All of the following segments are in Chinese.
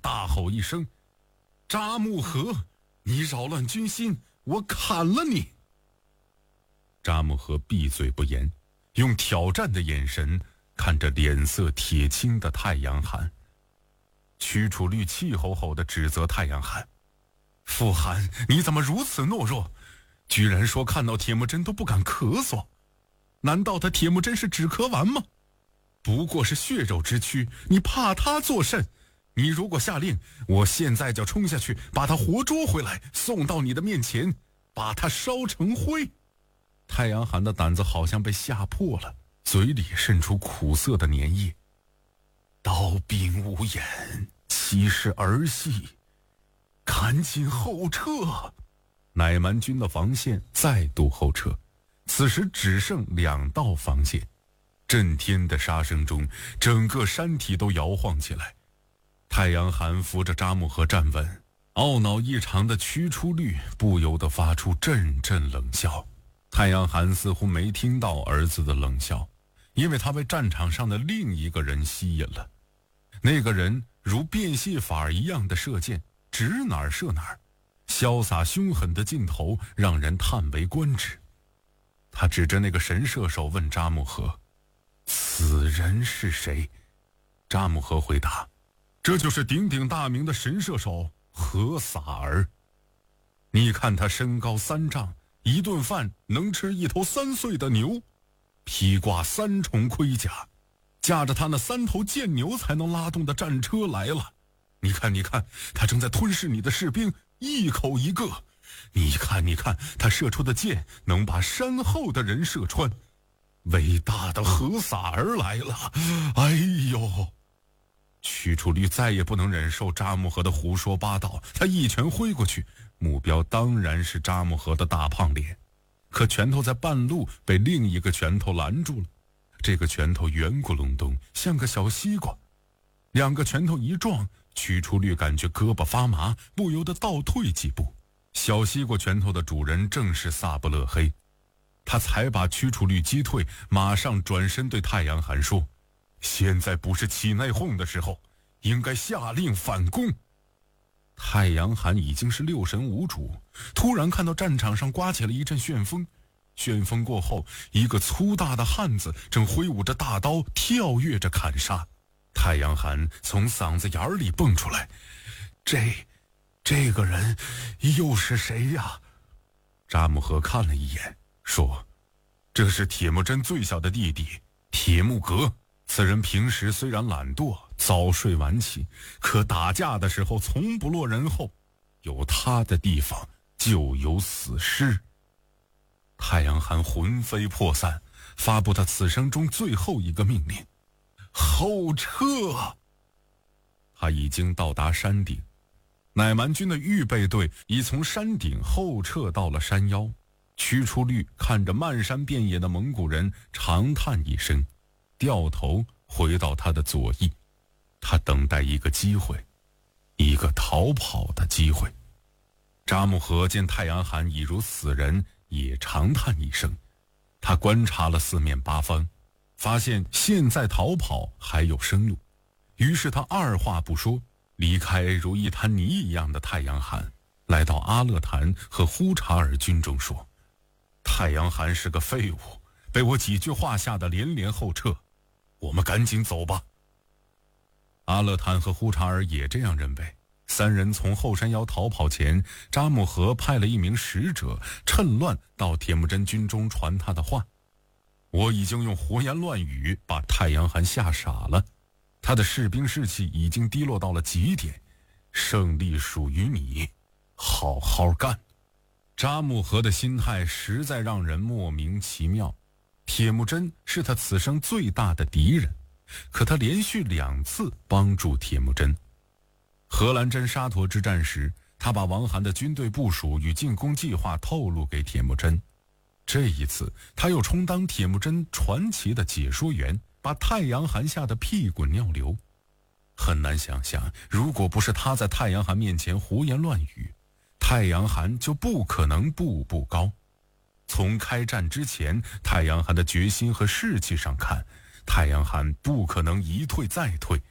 大吼一声：“扎木合，你扰乱军心，我砍了你！”扎木合闭嘴不言，用挑战的眼神看着脸色铁青的太阳寒。屈楚律气吼吼地指责太阳寒：“傅寒，你怎么如此懦弱？居然说看到铁木真都不敢咳嗽，难道他铁木真是止咳丸吗？不过是血肉之躯，你怕他作甚？你如果下令，我现在就冲下去把他活捉回来，送到你的面前，把他烧成灰。”太阳寒的胆子好像被吓破了，嘴里渗出苦涩的粘液。刀兵无眼，岂是儿戏？赶紧后撤！乃蛮军的防线再度后撤，此时只剩2道防线。震天的杀声中，整个山体都摇晃起来。太阳寒扶着扎木合站稳，懊恼异常的屈出律不由得发出阵阵冷笑。太阳寒似乎没听到儿子的冷笑，因为他被战场上的另一个人吸引了。那个人如变戏法一样的射箭，指哪儿射哪儿，潇洒凶狠的劲头让人叹为观止。他指着那个神射手问扎木合：“此人是谁？”扎木合回答：“这就是鼎鼎大名的神射手何撒儿。你看他身高3丈，一顿饭能吃1头3岁的牛，披挂3重盔甲，驾着他那3头贱牛才能拉动的战车来了。你看，他正在吞噬你的士兵，一口一个。你看，他射出的箭能把山后的人射穿。伟大的何撒儿来了！哎呦！”屈楚律再也不能忍受扎木合的胡说八道，他一拳挥过去，目标当然是扎木合的大胖脸。可拳头在半路被另一个拳头拦住了，这个拳头圆咕隆咚，像个小西瓜。2个拳头一撞，屈楚律感觉胳膊发麻，不由得倒退几步。小西瓜拳头的主人正是萨布勒黑，他才把屈楚律击退，马上转身对太阳寒说：“现在不是起内讧的时候，应该下令反攻。”太阳寒已经是6神无主，突然看到战场上刮起了一阵旋风，旋风过后，一个粗大的汉子正挥舞着大刀跳跃着砍杀。太阳寒从嗓子眼里蹦出来：“这个人又是谁呀？”扎木合看了一眼，说：“这是铁木真最小的弟弟铁木格。此人平时虽然懒惰，早睡晚起，可打架的时候从不落人后，有他的地方就有死尸。”太阳寒魂飞魄散，发布他此生中最后一个命令：“后撤！”他已经到达山顶，乃蛮军的预备队已从山顶后撤到了山腰。屈出律看着漫山遍野的蒙古人，长叹一声，掉头回到他的左翼。他等待一个机会，一个逃跑的机会。扎木合见太阳寒已如死人，也长叹一声。他观察了4面8方，发现现在逃跑还有生路，于是他二话不说，离开如一滩泥一样的太阳寒，来到阿勒坦和呼查尔军中说：“太阳寒是个废物，被我几句话吓得连连后撤，我们赶紧走吧。”阿勒坦和呼查尔也这样认为。3人从后山腰逃跑前，扎木合派了1名使者趁乱到铁木真军中传他的话：“我已经用胡言乱语把太阳寒吓傻了，他的士兵士气已经低落到了极点，胜利属于你，好好干。”扎木合的心态实在让人莫名其妙。铁木真是他此生最大的敌人，可他连续2次帮助铁木真。荷兰真沙陀之战时，他把王罕的军队部署与进攻计划透露给铁木真。这一次，他又充当铁木真传奇的解说员，把太阳寒吓得屁滚尿流。很难想象，如果不是他在太阳寒面前胡言乱语，太阳寒就不可能步步高。从开战之前太阳寒的决心和士气上看，太阳寒不可能一退再退，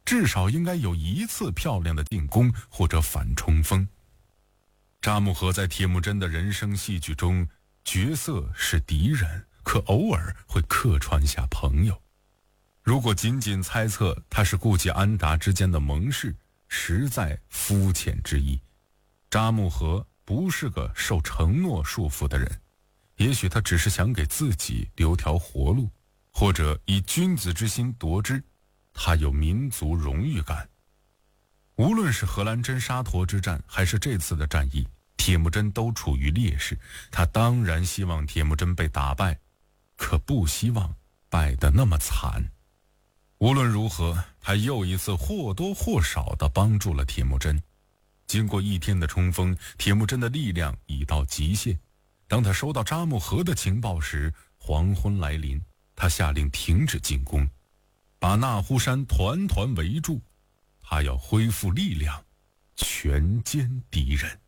至少应该有一次漂亮的进攻或者反冲锋。扎木合在铁木真的人生戏剧中，角色是敌人，可偶尔会客串下朋友。如果仅仅猜测他是顾及安达之间的盟誓，实在肤浅之意。扎木合不是个受承诺束缚的人，也许他只是想给自己留条活路，或者以君子之心夺之。他有民族荣誉感。无论是荷兰真沙陀之战，还是这次的战役，铁木真都处于劣势。他当然希望铁木真被打败，可不希望败得那么惨。无论如何，他又一次或多或少地帮助了铁木真。经过一天的冲锋，铁木真的力量已到极限。当他收到扎木合的情报时，黄昏来临，他下令停止进攻，把那呼山团团围住。他要恢复力量，全歼敌人。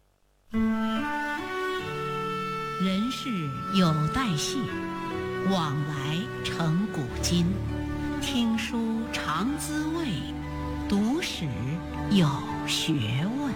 人世有代谢，往来成古今。听书常滋味，读史有学问。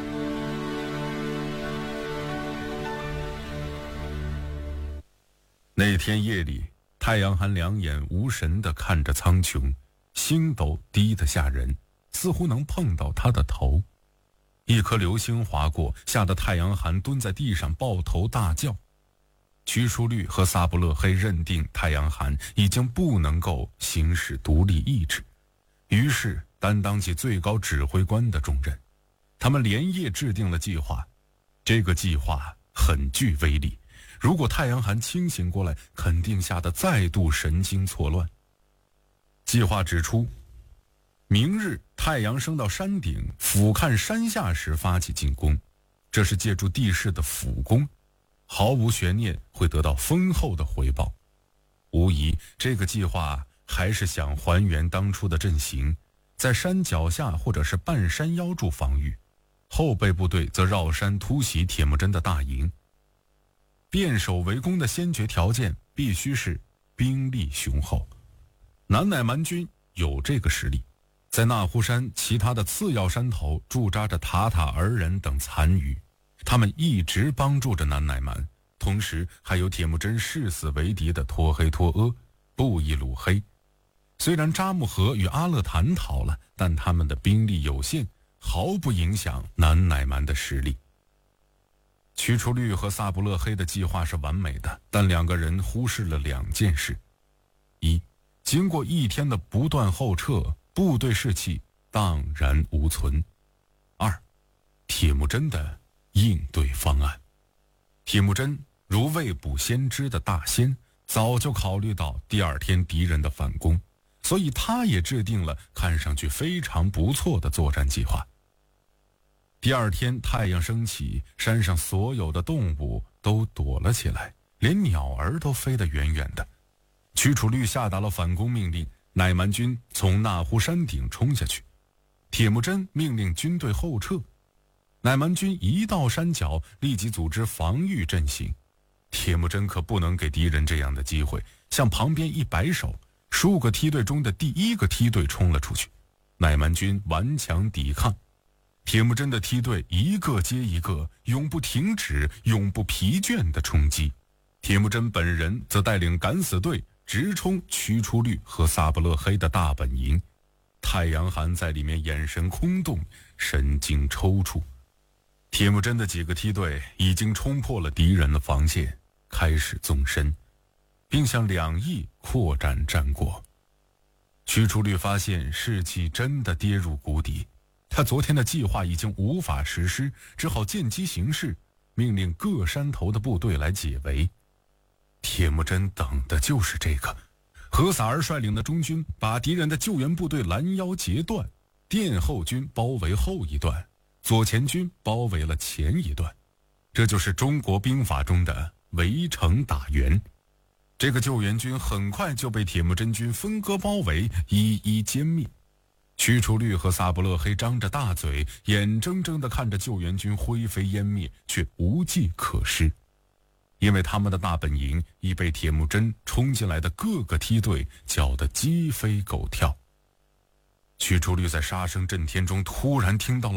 那天夜里，太阳寒两眼无神地看着苍穹，星斗低得吓人，似乎能碰到他的头。一颗流星划过，吓得太阳寒蹲在地上抱头大叫。屈出律和萨布勒黑认定太阳寒已经不能够行使独立意志，于是担当起最高指挥官的重任。他们连夜制定了计划，这个计划很具威力，如果太阳寒清醒过来，肯定吓得再度神经错乱。计划指出，明日太阳升到山顶，俯瞰山下时发起进攻，这是借助地势的俯攻，毫无悬念会得到丰厚的回报。无疑，这个计划还是想还原当初的阵型，在山脚下或者是半山腰处防御，后备部队则绕山突袭铁木真的大营。变守为攻的先决条件必须是兵力雄厚，南乃蛮军有这个实力。在那呼山其他的次要山头驻扎着塔塔尔人等残余，他们一直帮助着南乃蛮，同时还有铁木真誓死为敌的托黑托阿、布依鲁黑。虽然扎木合与阿勒坦逃了，但他们的兵力有限，毫不影响南乃蛮的实力。屈出律和萨布勒黑的计划是完美的，但两个人忽视了两件事：一，经过一天的不断后撤，部队士气荡然无存；二，铁木真的应对方案。铁木真如未卜先知的大仙，早就考虑到第二天敌人的反攻，所以他也制定了看上去非常不错的作战计划。第二天太阳升起，山上所有的动物都躲了起来，连鸟儿都飞得远远的。屈楚律下达了反攻命令，乃蛮军从那呼山顶冲下去，铁木真命令军队后撤。乃蛮军一到山脚，立即组织防御阵型。铁木真可不能给敌人这样的机会，向旁边一摆手，数个梯队中的第一个梯队冲了出去。乃蛮军顽强抵抗，铁木真的梯队一个接一个，永不停止、永不疲倦的冲击。铁木真本人则带领敢死队直冲屈出律和萨布勒黑的大本营。太阳寒在里面眼神空洞，神经抽搐。铁木真的几个梯队已经冲破了敌人的防线，开始纵深，并向两翼扩展战果。屈出律发现士气真的跌入谷底，他昨天的计划已经无法实施，只好见机行事，命令各山头的部队来解围。铁木真等的就是这个。何萨儿率领的中军把敌人的救援部队拦腰截断，殿后军包围后一段，左前军包围了前一段，这就是中国兵法中的围城打援。这个救援军很快就被铁木真军分割包围，一一歼灭。屈出律和萨布勒黑张着大嘴，眼睁睁地看着救援军灰飞烟灭，却无计可施，因为他们的大本营已被铁木真冲进来的各个梯队搅得鸡飞狗跳。 驱逐律在杀声震天中突然听到了